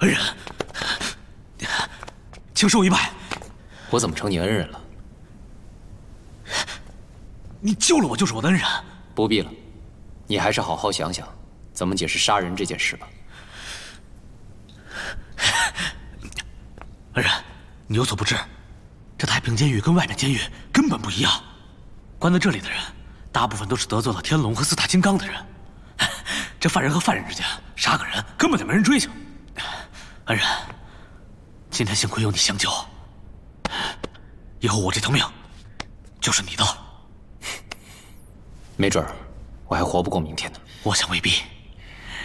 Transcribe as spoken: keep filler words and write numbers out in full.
恩人，请受一拜。 我怎么成你恩人了？ 你救了我就是我的恩人。 不必了，你还是好好想想，怎么解释杀人这件事吧。 恩人，你有所不知，这太平监狱跟外面监狱根本不一样。关在这里的人，大部分都是得罪了天龙和四大金刚的人。这犯人和犯人之间杀个人，根本就没人追究。恩人，今天幸亏有你相救，以后我这条命就是你的。 没准儿，我还活不过明天呢。 我想未必。